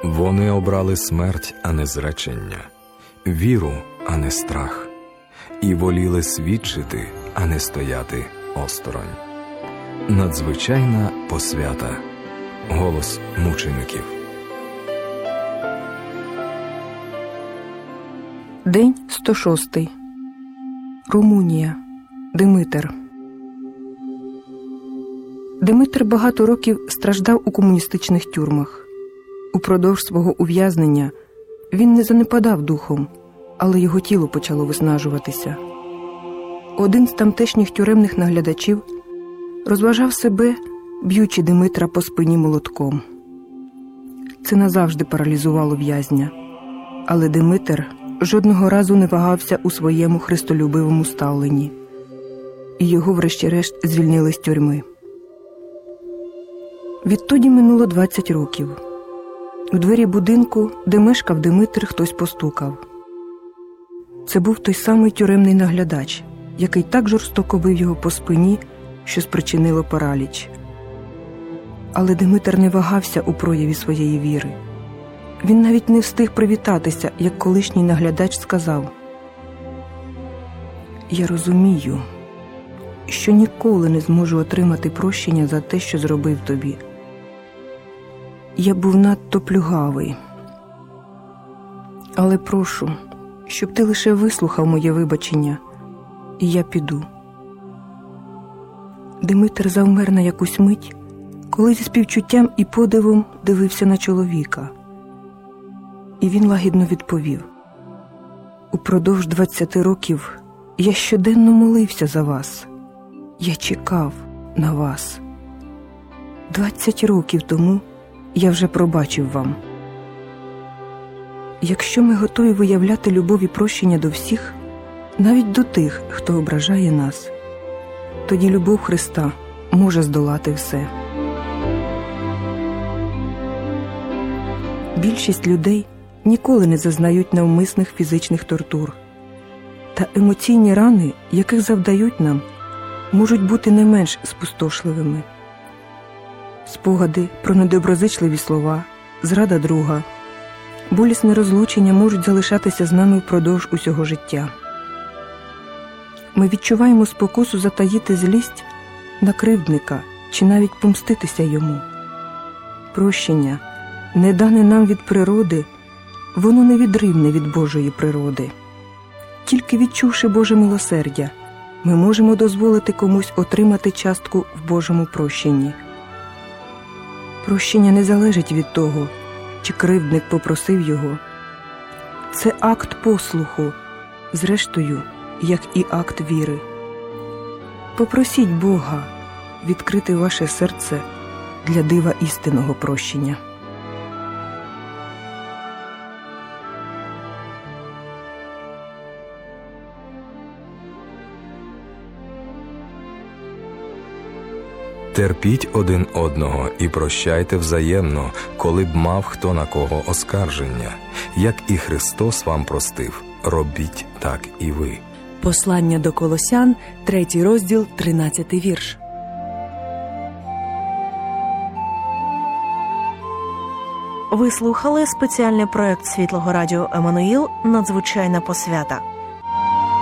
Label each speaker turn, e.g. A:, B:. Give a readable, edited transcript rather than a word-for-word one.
A: Вони обрали смерть, а не зречення, віру, а не страх, і воліли свідчити, а не стояти осторонь. Надзвичайна посвята. Голос мучеників.
B: День 106. Румунія. Димитр. Димитр багато років страждав у комуністичних тюрмах. Упродовж свого ув'язнення він не занепадав духом, але його тіло почало виснажуватися. Один з тамтешніх тюремних наглядачів розважав себе, б'ючи Димитра по спині молотком. Це назавжди паралізувало в'язня, але Димитр жодного разу не вагався у своєму христолюбивому ставленні, і його врешті-решт звільнили з тюрми. Відтоді минуло 20 років. У двері будинку, де мешкав Димитр, хтось постукав. Це був той самий тюремний наглядач, який так жорстоко бив його по спині, що спричинило параліч. Але Димитр не вагався у прояві своєї віри. Він навіть не встиг привітатися, як колишній наглядач сказав: «Я розумію, що ніколи не зможу отримати прощення за те, що зробив тобі. Я був надто плюгавий. Але прошу, щоб ти лише вислухав моє вибачення, і я піду». Димитр завмер на якусь мить, коли зі співчуттям і подивом дивився на чоловіка. І він лагідно відповів: «Упродовж 20 років я щоденно молився за вас. Я чекав на вас. 20 років тому я вже пробачив вам». Якщо ми готові виявляти любов і прощення до всіх, навіть до тих, хто ображає нас, тоді любов Христа може здолати все. Більшість людей ніколи не зазнають навмисних фізичних тортур. Та емоційні рани, яких завдають нам, можуть бути не менш спустошливими. Спогади про недоброзичливі слова, зрада друга, болісне розлучення можуть залишатися з нами впродовж усього життя. Ми відчуваємо спокусу затаїти злість на кривдника чи навіть помститися йому. Прощення, не дане нам від природи, воно невідривне від Божої природи. Тільки відчувши Боже милосердя, ми можемо дозволити комусь отримати частку в Божому прощенні. Прощення не залежить від того, чи кривдник попросив його. Це акт послуху, зрештою, як і акт віри. Попросіть Бога відкрити ваше серце для дива істинного прощення.
A: Терпіть один одного і прощайте взаємно, коли б мав хто на кого оскарження. Як і Христос вам простив, робіть так і ви.
C: Послання до Колосян, 3 розділ, 13 вірш.
D: Ви слухали спеціальний проект Світлого Радіо Еммануїл «Надзвичайна посвята».